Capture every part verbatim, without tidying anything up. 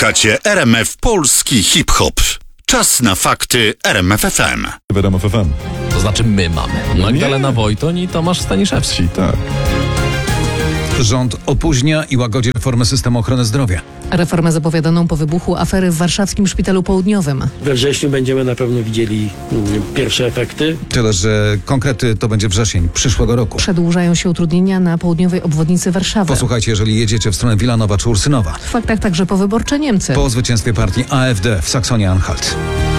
Słuchacie R M F Polski Hip-Hop. Czas na fakty R M F F M. W R M F F M. To znaczy my mamy. Magdalena Nie. Wojtoń i Tomasz Staniszewski. Tak. Rząd opóźnia i łagodzi reformę systemu ochrony zdrowia. Reformę zapowiadaną po wybuchu afery w warszawskim Szpitalu Południowym. We wrześniu będziemy na pewno widzieli mm, pierwsze efekty. Tyle, że konkrety to będzie wrzesień przyszłego roku. Przedłużają się utrudnienia na południowej obwodnicy Warszawy. Posłuchajcie, jeżeli jedziecie w stronę Wilanowa czy Ursynowa. W faktach także powyborcze Niemcy. Po zwycięstwie partii A F D w Saksonii-Anhalt.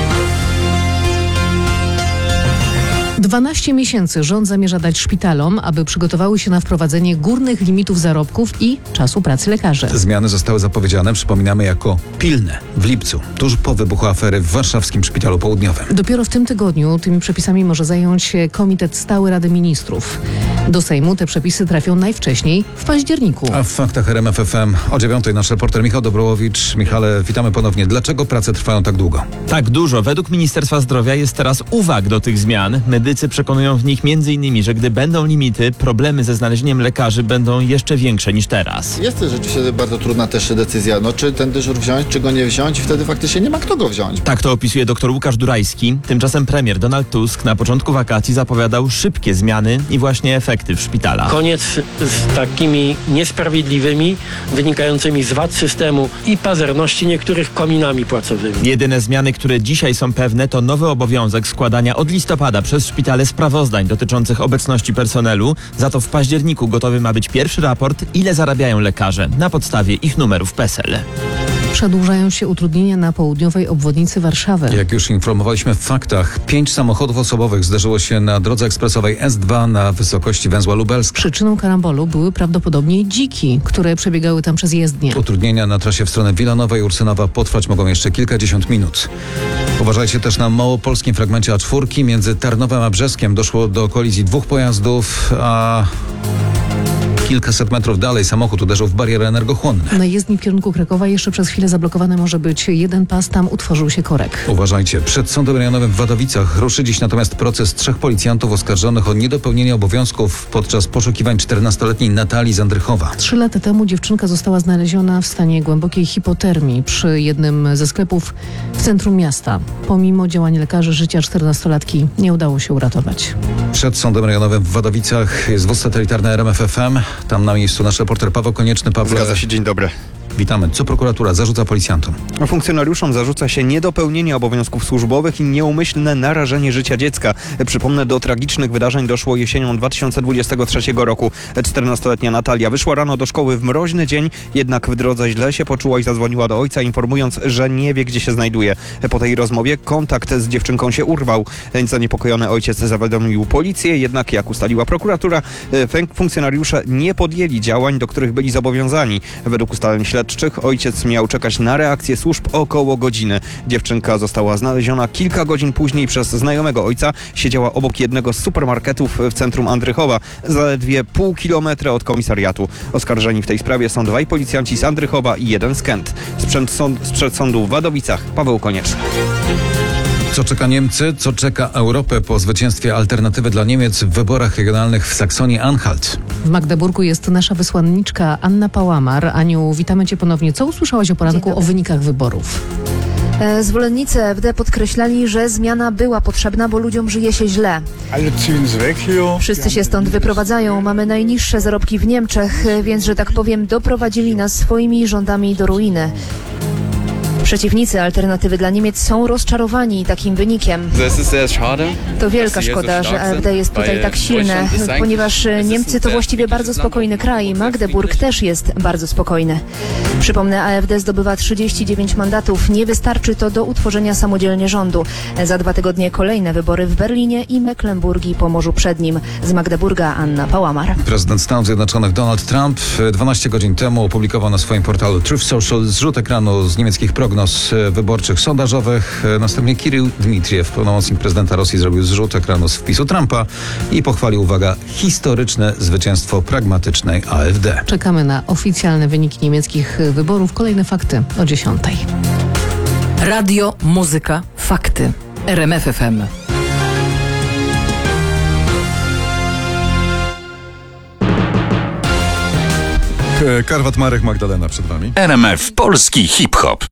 dwanaście miesięcy rząd zamierza dać szpitalom, aby przygotowały się na wprowadzenie górnych limitów zarobków i czasu pracy lekarzy. Zmiany zostały zapowiedziane, przypominamy, jako pilne w lipcu, tuż po wybuchu afery w warszawskim Szpitalu Południowym. Dopiero w tym tygodniu tymi przepisami może zająć się Komitet Stały Rady Ministrów. Do Sejmu te przepisy trafią najwcześniej w październiku. A w faktach R M F F M o dziewiątej nasz reporter Michał Dobrołowicz. Michale, witamy ponownie. Dlaczego prace trwają tak długo? Tak dużo. Według Ministerstwa Zdrowia jest teraz uwag do tych zmian. Medycy przekonują w nich m.in., że gdy będą limity, problemy ze znalezieniem lekarzy będą jeszcze większe niż teraz. Jest to rzeczywiście bardzo trudna też decyzja, no czy ten dyżur wziąć, czy go nie wziąć i wtedy faktycznie nie ma kto go wziąć. Tak to opisuje dr Łukasz Durajski. Tymczasem premier Donald Tusk na początku wakacji zapowiadał szybkie zmiany i właśnie efekty w szpitalach. Koniec z takimi niesprawiedliwymi, wynikającymi z wad systemu i pazerności niektórych kominami płacowymi. Jedyne zmiany, które dzisiaj są pewne, to nowy obowiązek składania od listopada przez szpitale sprawozdań dotyczących obecności personelu. Za to w październiku gotowy ma być pierwszy raport, ile zarabiają lekarze na podstawie ich numerów P E S E L. Przedłużają się utrudnienia na południowej obwodnicy Warszawy. Jak już informowaliśmy w faktach, pięć samochodów osobowych zderzyło się na drodze ekspresowej S dwa na wysokości węzła Lubelska. Przyczyną karambolu były prawdopodobnie dziki, które przebiegały tam przez jezdnię. Utrudnienia na trasie w stronę Wilanowa i Ursynowa potrwać mogą jeszcze kilkadziesiąt minut. Uważajcie też na małopolskim fragmencie A cztery. Między Tarnowem a Brzeskiem doszło do kolizji dwóch pojazdów, a kilkaset metrów dalej samochód uderzył w bariery energochłonne. Na jezdni w kierunku Krakowa jeszcze przez chwilę zablokowany może być jeden pas, tam utworzył się korek. Uważajcie, przed Sądem Rejonowym w Wadowicach ruszy dziś natomiast proces trzech policjantów oskarżonych o niedopełnienie obowiązków podczas poszukiwań czternastoletniej Natalii z Andrychowa. Trzy lata temu dziewczynka została znaleziona w stanie głębokiej hipotermii przy jednym ze sklepów w centrum miasta. Pomimo działań lekarzy życia czternastolatki nie udało się uratować. Przed Sądem Rejonowym w Wadowicach jest wóz satelitarny R M F F M. Tam na miejscu nasz reporter Paweł Konieczny. Pawle, Zgadza się, dzień dobry. witamy. Co prokuratura zarzuca policjantom? Funkcjonariuszom zarzuca się niedopełnienie obowiązków służbowych i nieumyślne narażenie życia dziecka. Przypomnę, do tragicznych wydarzeń doszło jesienią dwa tysiące dwudziestego trzeciego roku. czternastoletnia Natalia wyszła rano do szkoły w mroźny dzień, jednak w drodze źle się poczuła i zadzwoniła do ojca, informując, że nie wie, gdzie się znajduje. Po tej rozmowie kontakt z dziewczynką się urwał. Zaniepokojony ojciec zawiadomił policję, jednak jak ustaliła prokuratura, funkcjonariusze nie podjęli działań, do których byli zobowiązani. Według ustaleń śledczych ojciec miał czekać na reakcję służb około godziny. Dziewczynka została znaleziona kilka godzin później przez znajomego ojca. Siedziała obok jednego z supermarketów w centrum Andrychowa, zaledwie pół kilometra od komisariatu. Oskarżeni w tej sprawie są dwaj policjanci z Andrychowa i jeden z Kęt. Sprzed, sąd, sprzed sądu w Wadowicach Paweł Konieczny. Co czeka Niemcy? Co czeka Europę po zwycięstwie Alternatywy dla Niemiec w wyborach regionalnych w Saksonii-Anhalt? W Magdeburgu jest nasza wysłanniczka Anna Pałamar. Aniu, witamy Cię ponownie. Co usłyszałaś o poranku o wynikach wyborów? Zwolennicy A F D podkreślali, że zmiana była potrzebna, bo ludziom żyje się źle. Wszyscy się stąd wyprowadzają. Mamy najniższe zarobki w Niemczech, więc, że tak powiem, doprowadzili nas swoimi rządami do ruiny. Przeciwnicy Alternatywy dla Niemiec są rozczarowani takim wynikiem. To wielka szkoda, że A F D jest tutaj tak silne, ponieważ Niemcy to właściwie bardzo spokojny kraj. Magdeburg też jest bardzo spokojny. Przypomnę, A F D zdobywa trzydzieści dziewięć mandatów. Nie wystarczy to do utworzenia samodzielnie rządu. Za dwa tygodnie kolejne wybory w Berlinie i Mecklenburgii i Pomorzu Przednim. Z Magdeburga Anna Pałamar. Prezydent Stanów Zjednoczonych Donald Trump dwanaście godzin temu opublikował na swoim portalu Truth Social zrzut ekranu z niemieckich prognoz wyborczych sondażowych. Następnie Kirył Dmitriew, pełnomocnik prezydenta Rosji, zrobił zrzut ekranu z wpisu Trumpa i pochwalił, uwaga, historyczne zwycięstwo pragmatycznej A F D. Czekamy na oficjalne wyniki niemieckich wyborów. Kolejne fakty o dziesiątej. Radio, muzyka, fakty. R M F F M. Karwat Marek, Magdalena przed wami. R M F Polski Hip-Hop.